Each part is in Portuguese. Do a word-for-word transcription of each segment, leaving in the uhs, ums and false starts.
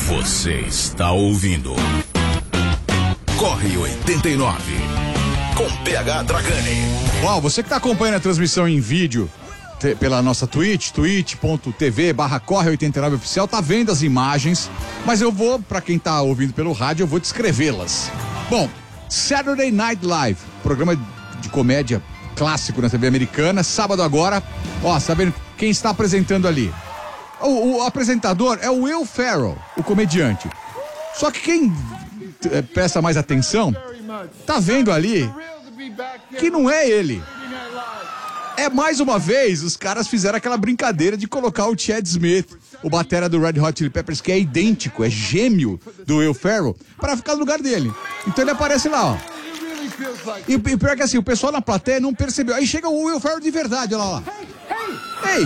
Você está ouvindo Corre oitenta e nove com P H Dragani. Uau, você que está acompanhando a transmissão em vídeo te, pela nossa Twitch, twitch.tv barra Corre oitenta e nove oficial, tá vendo as imagens, mas eu vou, para quem tá ouvindo pelo rádio, eu vou descrevê-las. Bom, Saturday Night Live, programa de comédia clássico na T V americana, sábado agora, ó, sabendo quem está apresentando ali? O, o apresentador é o Will Ferrell, o comediante. Só que quem é, presta mais atenção, tá vendo ali que não é ele. É mais uma vez, os caras fizeram aquela brincadeira de colocar o Chad Smith, o batera do Red Hot Chili Peppers, que é idêntico, é gêmeo do Will Ferrell, para ficar no lugar dele. Então ele aparece lá, ó. E o pior é que assim, o pessoal na plateia não percebeu. Aí chega o Will Ferrell de verdade, olha lá. Ei!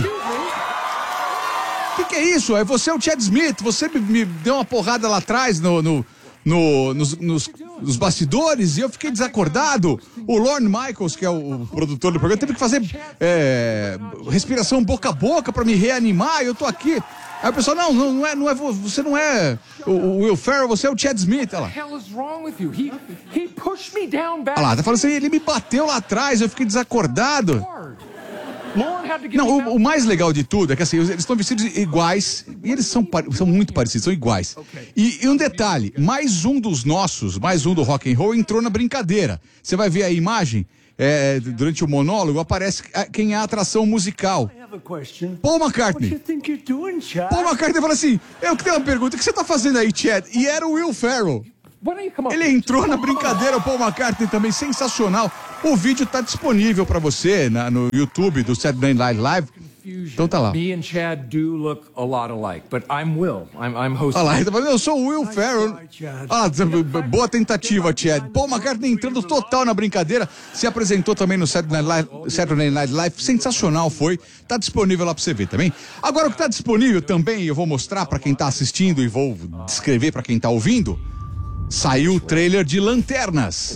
O que, que é isso? É você é o Chad Smith, você me, me deu uma porrada lá atrás no, no, no, nos, nos, nos bastidores e eu fiquei desacordado. O Lorne Michaels, que é o, o produtor do programa, teve que fazer é, respiração boca a boca pra me reanimar e eu tô aqui. Aí o pessoal, não, não, não é, não é, você não é o, o Will Ferrell, você é o Chad Smith. Olha lá. Olha lá, tá falando assim, ele me bateu lá atrás, eu fiquei desacordado. Não, o, o mais legal de tudo é que assim, eles estão vestidos iguais, e eles são, são muito parecidos, são iguais. E, e um detalhe, mais um dos nossos, mais um do rock and roll entrou na brincadeira. Você vai ver a imagem, é, durante o monólogo, aparece quem é a atração musical. Paul McCartney. Paul McCartney fala assim, eu que tenho uma pergunta, o que você tá fazendo aí, Chad? E era o Will Ferrell. Ele entrou na brincadeira, o Paul McCartney também, sensacional. O vídeo tá disponível pra você na, no YouTube do Saturday Night Live. Então tá lá. Me and Chad do look a lot alike, but I'm Will. I'm, I'm hosting. Olha lá, ele tá falando, eu sou o Will Ferrell. Ah, boa tentativa, Chad. Paul McCartney entrando total na brincadeira. Se apresentou também no Saturday Night Live, Saturday Night Live. Sensacional foi. Tá disponível lá pra você ver também. Agora o que tá disponível também, eu vou mostrar pra quem tá assistindo e vou descrever pra quem tá ouvindo. Saiu o trailer de Lanternas.